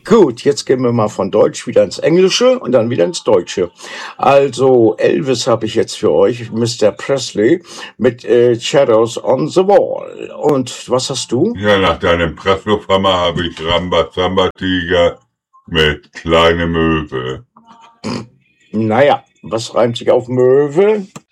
Gut, jetzt gehen wir mal von Deutsch wieder ins Englische und dann wieder ins Deutsche. Also Elvis habe ich jetzt für euch, Mr. Presley mit Shadows on the Wall. Und was hast du? Ja, nach deinem Presslufthammer habe ich Rambazamba-Tiger mit Kleine Möwe. Naja, was reimt sich auf Möwe?